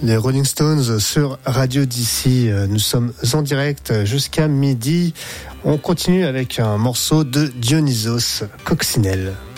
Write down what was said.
les Rolling Stones sur Radio DC. Nous sommes en direct jusqu'à midi. On continue avec un morceau de Dionysos Coccinelle.